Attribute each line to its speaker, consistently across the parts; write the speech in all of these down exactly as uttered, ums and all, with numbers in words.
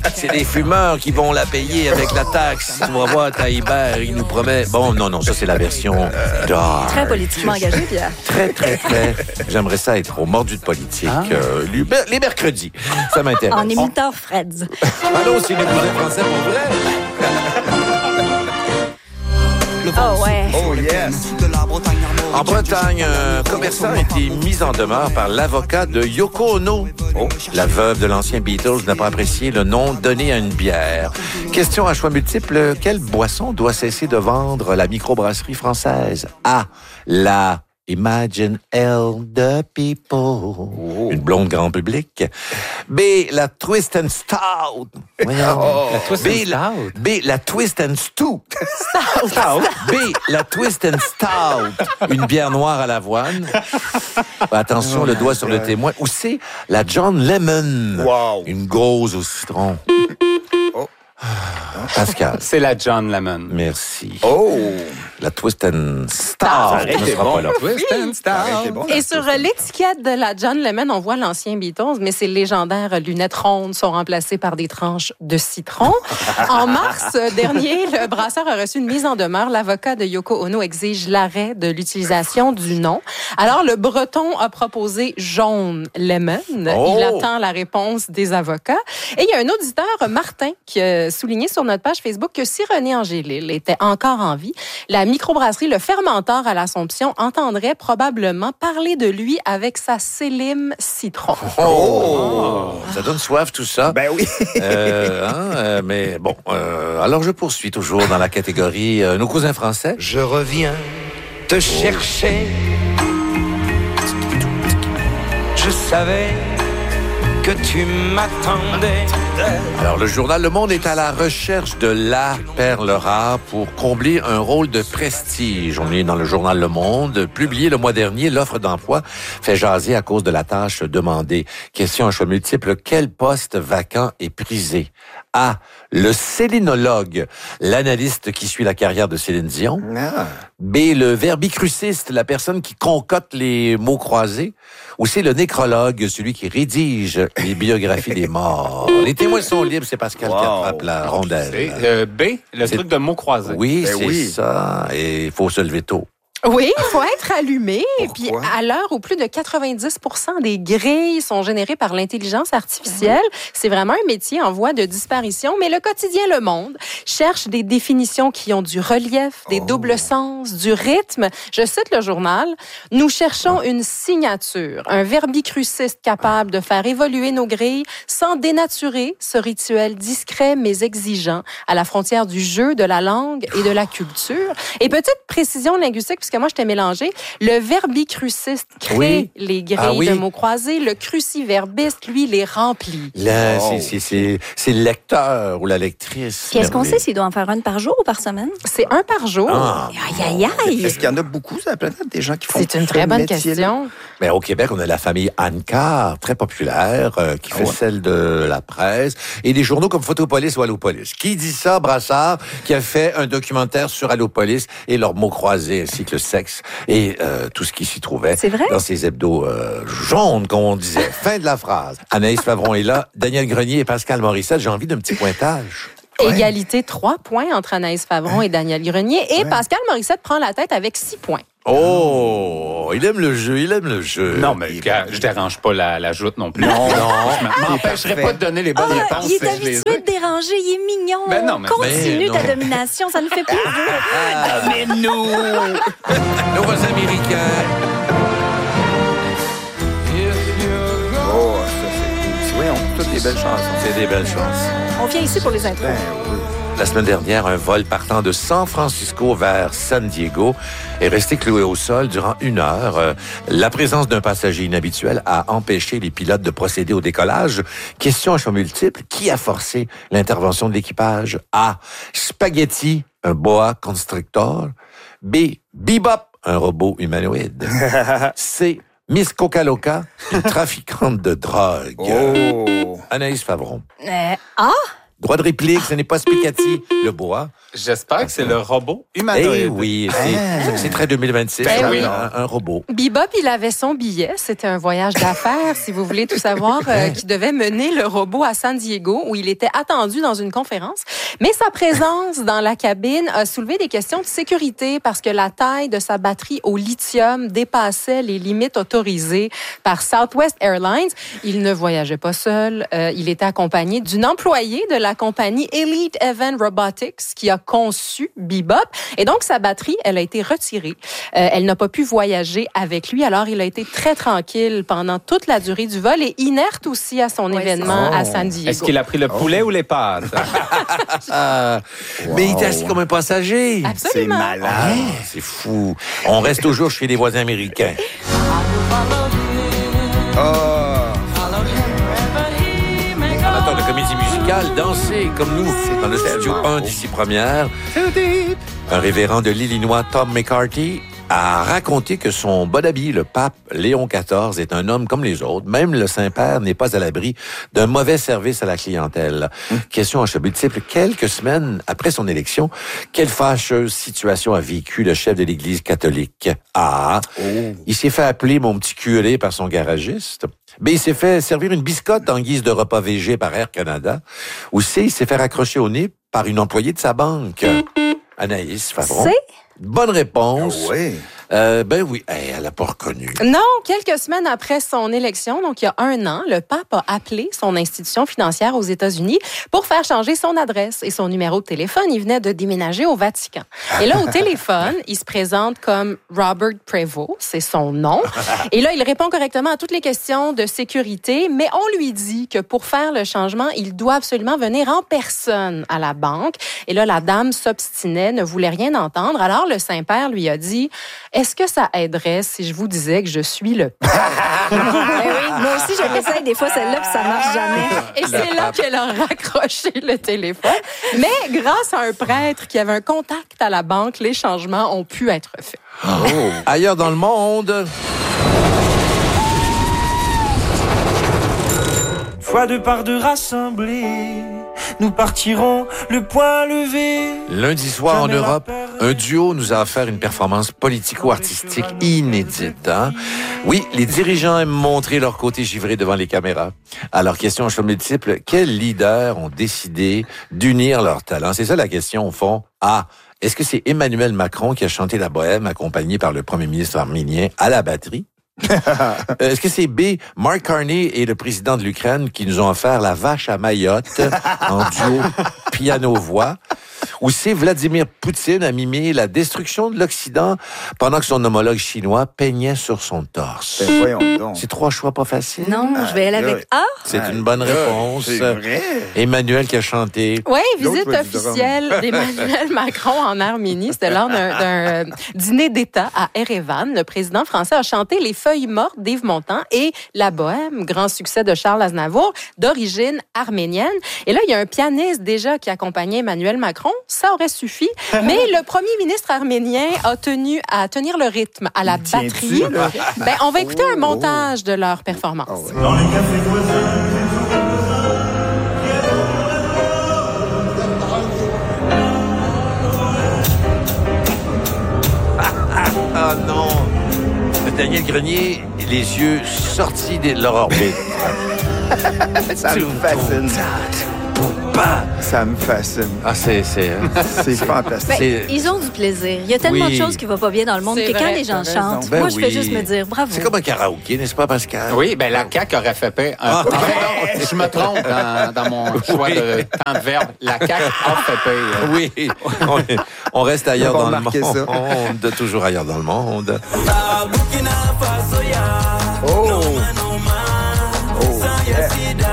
Speaker 1: C'est les fumeurs qui vont la payer avec la taxe. Tu vas voir, Taillibert, il nous promet... Bon, non, non, ça, c'est la version dark.
Speaker 2: Très politiquement engagé, Pierre.
Speaker 1: Très, très, très. J'aimerais ça être au mordu de politique. Ah. Euh, les, les mercredis. Ça m'intéresse.
Speaker 2: En imitant Fred.
Speaker 1: Allô, c'est les cousins français pour vrai?
Speaker 2: Oh, ouais.
Speaker 3: Oh, yes.
Speaker 1: En Bretagne, un commerçant a été mis en demeure par l'avocat de Yoko Ono. Oh. La veuve de l'ancien Beatles n'a pas apprécié le nom donné à une bière. Question à choix multiples. Quelle boisson doit cesser de vendre la microbrasserie française? A. La Imagine L the People. Oh. Une blonde grand public. B. La Twist and Stout. Voyons.
Speaker 4: Oh. La Twist
Speaker 1: B,
Speaker 4: and Stout.
Speaker 1: B. La Twist and Stew. Stout. B. La Twist and Stout. Une bière noire à l'avoine. Attention, oh le doigt sur le témoin. Ou C. La John Lemon.
Speaker 3: Wow.
Speaker 1: Une gauze au citron.
Speaker 3: Oh.
Speaker 1: Pascal.
Speaker 4: C'est la John Lemon.
Speaker 1: Merci.
Speaker 3: Oh!
Speaker 1: La Twist and Stout.
Speaker 3: Ça
Speaker 1: ne sera
Speaker 3: bon.
Speaker 1: pas là.
Speaker 4: Twist and Stout.
Speaker 3: Bon,
Speaker 5: Et sur l'étiquette de la John Lemon, on voit l'ancien Beatles, mais ces légendaires lunettes rondes sont remplacées par des tranches de citron. En mars dernier, le brasseur a reçu une mise en demeure. L'avocat de Yoko Ono exige l'arrêt de l'utilisation du nom. Alors, le Breton a proposé Jaune Lemon.
Speaker 1: Oh!
Speaker 5: Il attend la réponse des avocats. Et il y a un auditeur, Martin, qui a souligné sur notre page Facebook que si René Angélil était encore en vie, la microbrasserie Le Fermentor à l'Assomption entendrait probablement parler de lui avec sa Célim Citron.
Speaker 1: Oh! Ça donne soif, tout ça.
Speaker 3: Ben oui.
Speaker 1: euh, hein, euh, mais bon, euh, alors je poursuis toujours dans la catégorie euh, nos cousins français.
Speaker 6: Je reviens te chercher. Je savais que tu m'attendais.
Speaker 1: Alors, le journal Le Monde est à la recherche de la perle rare pour combler un rôle de prestige. On est dans le journal Le Monde. Publié le mois dernier, l'offre d'emploi fait jaser à cause de la tâche demandée. Question à choix multiple. Quel poste vacant est prisé? A. Le célinologue, l'analyste qui suit la carrière de Céline Dion.
Speaker 3: Ah.
Speaker 1: B. Le verbicruciste, la personne qui concote les mots croisés. Ou c'est le nécrologue, celui qui rédige les biographies des morts. Les témoins sont libres, c'est Pascal
Speaker 3: Wow.
Speaker 1: qui attrape la rondelle.
Speaker 4: C'est, euh, B, le
Speaker 1: C'est-
Speaker 4: truc de mots croisés.
Speaker 1: Oui,
Speaker 3: Ben
Speaker 1: c'est
Speaker 3: oui.
Speaker 1: ça. Et il faut se lever tôt.
Speaker 5: Oui, il faut être allumé. Et puis,
Speaker 3: Pourquoi?
Speaker 5: à l'heure où plus de quatre-vingt-dix pour cent des grilles sont générées par l'intelligence artificielle, c'est vraiment un métier en voie de disparition. Mais le quotidien Le Monde cherche des définitions qui ont du relief, des
Speaker 3: Oh.
Speaker 5: doubles sens, du rythme. Je cite le journal. Nous cherchons une signature, un verbicruciste capable de faire évoluer nos grilles sans dénaturer ce rituel discret mais exigeant à la frontière du jeu, de la langue et de la culture. Et petite précision linguistique, puisque moi, je t'ai mélangé. Le verbicruciste crée
Speaker 1: Oui.
Speaker 5: les grilles
Speaker 1: Ah oui.
Speaker 5: de mots croisés. Le cruciverbiste, lui, les remplit.
Speaker 1: Là,
Speaker 3: Oh.
Speaker 1: c'est, c'est, c'est, c'est le lecteur ou la lectrice.
Speaker 2: Puis est-ce qu'on
Speaker 1: Merveilleux.
Speaker 2: sait s'il doit en faire une par jour ou par semaine?
Speaker 5: C'est un par jour.
Speaker 1: Ah.
Speaker 2: Aïe, aïe, aïe!
Speaker 3: Est-ce qu'il y en a beaucoup sur la planète, des gens qui font
Speaker 5: C'est une
Speaker 3: ce
Speaker 5: très bonne
Speaker 3: métier-là?
Speaker 5: question.
Speaker 1: Mais au Québec, on a la famille Anne-Carr, très populaire, euh, qui fait
Speaker 3: Ah ouais.
Speaker 1: celle de la presse, et des journaux comme Photopolis ou Allopolis. Qui dit ça? Brassard, qui a fait un documentaire sur Allopolis et leurs mots croisés, ainsi que le sexe et euh, tout ce qui s'y trouvait.
Speaker 2: C'est vrai?
Speaker 1: Dans ces hebdos euh, jaunes, comme on disait. Fin de la phrase. Anaïs Favron est là, Daniel Grenier et Pascal Morissette. J'ai envie d'un petit pointage.
Speaker 3: Ouais.
Speaker 5: Égalité, trois points entre Anaïs Favron et Daniel Grenier. Et
Speaker 3: Ouais.
Speaker 5: Pascal Morissette prend la tête avec six points.
Speaker 1: Oh, il aime le jeu, il aime le jeu.
Speaker 4: Non, mais gars, je dérange pas la, la joute non plus.
Speaker 3: Non,
Speaker 4: je
Speaker 3: c'est
Speaker 4: m'empêcherai
Speaker 3: parfait.
Speaker 4: pas de donner les bonnes
Speaker 2: Ah,
Speaker 4: réponses.
Speaker 2: il est
Speaker 4: si je les
Speaker 2: habitué
Speaker 4: ai.
Speaker 2: de déranger, il est mignon.
Speaker 4: Ben non, mais-
Speaker 2: Continue
Speaker 1: Ben
Speaker 2: ta
Speaker 1: non.
Speaker 2: domination, ça nous fait plaisir.
Speaker 1: Mais nous, nos Américains.
Speaker 3: Oh, ça, c'est cool. Voyons, toutes des belles chansons.
Speaker 1: C'est des belles chances.
Speaker 2: On vient ici pour les intros.
Speaker 3: Ben oui.
Speaker 1: La semaine dernière, un vol partant de San Francisco vers San Diego est resté cloué au sol durant une heure. Euh, La présence d'un passager inhabituel a empêché les pilotes de procéder au décollage. Question à choix multiple. Qui a forcé l'intervention de l'équipage? A. Spaghetti, un boa constrictor. B. Bebop, un robot humanoïde. C. Miss Coca-Loca, une trafiquante de drogue.
Speaker 3: Oh!
Speaker 1: Anaïs Favron.
Speaker 2: Euh, ah,
Speaker 1: Droit de réplique, ce n'est pas Spaghetti, le boa.
Speaker 4: J'espère que c'est le robot
Speaker 1: Eh
Speaker 4: humanoïde.
Speaker 1: oui, c'est, c'est très deux mille vingt-six.
Speaker 5: Ben
Speaker 1: un,
Speaker 5: oui.
Speaker 1: un, un robot.
Speaker 5: Bebop, il avait son billet. C'était un voyage d'affaires, si vous voulez tout savoir, euh, qui devait mener le robot à San Diego, où il était attendu dans une conférence. Mais sa présence dans la cabine a soulevé des questions de sécurité parce que la taille de sa batterie au lithium dépassait les limites autorisées par Southwest Airlines. Il ne voyageait pas seul. Euh, il était accompagné d'une employée de la compagnie Elite Event Robotics qui a conçu Bebop. Et donc, sa batterie, elle a été retirée. Euh, elle n'a pas pu voyager avec lui. Alors, il a été très tranquille pendant toute la durée du vol et inerte aussi à son
Speaker 2: Ouais,
Speaker 5: événement
Speaker 3: c'est
Speaker 5: à
Speaker 3: ça.
Speaker 5: San Diego.
Speaker 4: Est-ce qu'il a pris le poulet ou les pâtes?
Speaker 1: Ah, Mais il était assis comme un passager.
Speaker 3: C'est
Speaker 5: Absolument.
Speaker 3: malade.
Speaker 1: Ah, c'est fou. On reste toujours chez les voisins américains.
Speaker 3: Ah,
Speaker 1: Amateur de comédie musicale, danser comme nous dans le studio un d'ici première. Un révérend de l'Illinois, Tom McCarthy, a raconté que son bon ami, le pape Léon quatorze, est un homme comme les autres. Même le Saint-Père n'est pas à l'abri d'un mauvais service à la clientèle. Hum. Question à cheveux multiples. Quelques semaines après son élection, quelle fâcheuse situation a vécu le chef de l'Église catholique? A.
Speaker 3: oh.
Speaker 1: Il s'est fait appeler mon petit curé par son garagiste. B. Il s'est fait servir une biscotte en guise de repas végé par Air Canada. Ou C. Il s'est fait raccrocher au nez par une employée de sa banque. Anaïs Favron.
Speaker 2: C'est
Speaker 1: Bonne réponse.
Speaker 3: Ah oui.
Speaker 1: Euh, ben oui, hey, elle l'a pas reconnu.
Speaker 5: Non, quelques semaines après son élection, donc il y a un an, le pape a appelé son institution financière aux États-Unis pour faire changer son adresse et son numéro de téléphone. Il venait de déménager au Vatican. Et là, au téléphone, il se présente comme Robert Prevost, c'est son nom. Et là, il répond correctement à toutes les questions de sécurité, mais on lui dit que pour faire le changement, il doit absolument venir en personne à la banque. Et là, la dame s'obstinait, ne voulait rien entendre. Alors, le Saint-Père lui a dit... Est-ce que ça aiderait si je vous disais que je suis le pape?
Speaker 2: Ben oui, moi aussi, je l'essaye des fois celle-là, puis ça marche jamais.
Speaker 5: Et c'est là qu'elle a raccroché le téléphone. Mais grâce à un prêtre qui avait un contact à la banque, les changements ont pu être faits.
Speaker 1: Oh. Ailleurs dans le monde,
Speaker 7: Fois de par deux rassemblés, nous partirons le poing levé.
Speaker 1: lundi soir en Europe, un duo nous a offert une performance politico-artistique inédite. Hein? Oui, les dirigeants aiment montrer leur côté givré devant les caméras. Alors, question à choix multiple, quels leaders ont décidé d'unir leurs talents? C'est ça la question, au fond. A. Est-ce que c'est Emmanuel Macron qui a chanté la bohème accompagné par le premier ministre arménien à la batterie? Est-ce que c'est B, Mark Carney et le président de l'Ukraine qui nous ont offert la vache à Mayotte en duo piano-voix? Ou c'est Vladimir Poutine a mimé la destruction de l'Occident pendant que son homologue chinois peignait sur son torse?
Speaker 3: Ben voyons donc.
Speaker 1: C'est trois choix pas faciles.
Speaker 2: Non, je vais aller avec A.
Speaker 1: C'est une bonne réponse.
Speaker 3: C'est vrai.
Speaker 1: Emmanuel qui a chanté.
Speaker 5: Oui,
Speaker 3: L'autre
Speaker 5: visite
Speaker 3: va du
Speaker 5: officielle d'Emmanuel Macron en Arménie. C'était lors d'un, d'un euh, dîner d'État à Erevan. Le président français a chanté Les feuilles mortes d'Yves Montand et La Bohème, grand succès de Charles Aznavour, d'origine arménienne. Et là, il y a un pianiste déjà qui accompagnait Emmanuel Macron. Ça aurait suffi. Mais le premier ministre arménien a tenu à tenir le rythme à la
Speaker 3: Tiens-tu,
Speaker 5: batterie.
Speaker 3: là?
Speaker 5: Ben, on va écouter un
Speaker 3: Oh.
Speaker 5: montage de leur performance.
Speaker 3: Ah ouais.
Speaker 7: Dans les cafés voisins.
Speaker 1: Ah non! Daniel Grenier, les yeux sortis de leur orbite.
Speaker 3: Ça me fascine. Ça me fascine.
Speaker 1: Ah, c'est... c'est
Speaker 3: C'est fantastique.
Speaker 2: Ben,
Speaker 1: C'est-
Speaker 2: ils ont du plaisir. Il y a tellement
Speaker 1: Oui.
Speaker 2: de choses qui ne vont pas bien dans le monde
Speaker 5: C'est
Speaker 2: que quand
Speaker 5: vrai,
Speaker 2: les gens
Speaker 3: t'as raison.
Speaker 2: chantent,
Speaker 1: Ben
Speaker 2: moi, je fais
Speaker 1: oui.
Speaker 2: juste me dire bravo.
Speaker 1: C'est comme un karaoké, n'est-ce pas, Pascal?
Speaker 4: Oui, ben la C A Q aurait fait paix. Un...
Speaker 1: Ah.
Speaker 4: Pardon, je me trompe dans, dans mon choix
Speaker 1: Oui.
Speaker 4: de temps de verbe. La C A Q a fait paix.
Speaker 1: Oui, on, on reste ailleurs
Speaker 3: On va
Speaker 1: dans le
Speaker 3: remarquer ça.
Speaker 1: monde, toujours ailleurs dans le monde.
Speaker 3: Oh! Oh, yeah.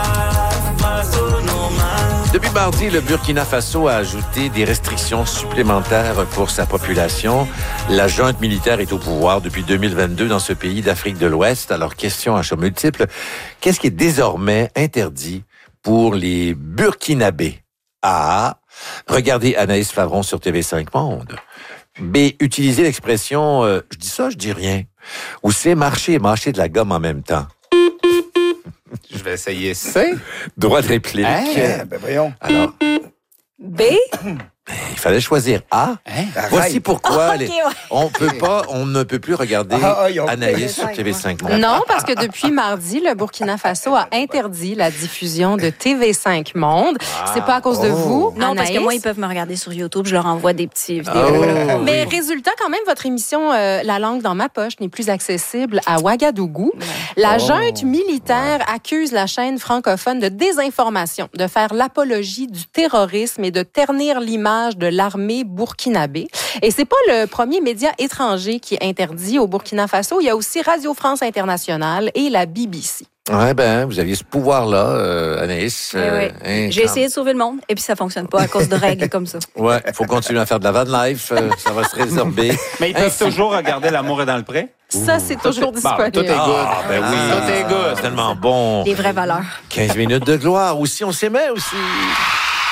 Speaker 1: Depuis mardi, le Burkina Faso a ajouté des restrictions supplémentaires pour sa population. La junte militaire est au pouvoir depuis deux mille vingt-deux dans ce pays d'Afrique de l'Ouest. Alors, question à choix multiples, qu'est-ce qui est désormais interdit pour les Burkinabés? A. Regardez Anaïs Favron sur T V cinq Monde. B. Utiliser l'expression euh, « je dis ça, je dis rien ». Ou C. Marcher et mâcher de la gomme en même temps.
Speaker 4: Je vais essayer C.
Speaker 1: Droit de réplique.
Speaker 4: Hey.
Speaker 3: Yeah, ben voyons.
Speaker 1: Alors,
Speaker 2: B,
Speaker 1: Il fallait choisir A.
Speaker 4: Hein?
Speaker 1: Voici pourquoi
Speaker 2: Ah,
Speaker 1: les-
Speaker 2: ok, ouais.
Speaker 1: on peut pas, on ne peut plus regarder
Speaker 3: Ah, ah, ils ont
Speaker 1: Anaïs
Speaker 2: fait
Speaker 1: sur T V cinq Monde.
Speaker 5: Non, parce que depuis mardi, le Burkina Faso a interdit la diffusion de T V cinq Monde. C'est pas à cause de
Speaker 1: Oh.
Speaker 5: vous,
Speaker 2: Non, parce que
Speaker 5: Anaïs.
Speaker 2: moi, ils peuvent me regarder sur YouTube. Je leur envoie des petits vidéos.
Speaker 1: Oh.
Speaker 2: là.
Speaker 5: Mais résultat, quand même, votre émission euh, La langue dans ma poche n'est plus accessible à Ouagadougou. La
Speaker 1: Oh.
Speaker 5: junte militaire accuse la chaîne francophone de désinformation, de faire l'apologie du terrorisme et de ternir l'image de l'armée burkinabé. Et c'est pas le premier média étranger qui est interdit au Burkina Faso. Il y a aussi Radio France Internationale et la B B C.
Speaker 1: Ouais, ben, vous aviez ce pouvoir-là, euh, Anaïs.
Speaker 2: Eh
Speaker 1: euh,
Speaker 2: oui.
Speaker 1: hein,
Speaker 2: J'ai
Speaker 1: quand-
Speaker 2: essayé de sauver le monde et puis ça fonctionne pas à cause de règles comme ça.
Speaker 1: Ouais, faut continuer à faire de la van life, euh, ça va se résorber.
Speaker 4: Mais ils peuvent toujours regarder L'amour est dans le pré.
Speaker 5: Ça, c'est toujours
Speaker 4: Bon,
Speaker 5: disponible.
Speaker 4: tout est good.
Speaker 1: Ah, ben oui.
Speaker 4: Tout est good.
Speaker 1: Tellement bon.
Speaker 2: Des vraies valeurs.
Speaker 1: quinze minutes de gloire aussi, on s'aimait aussi.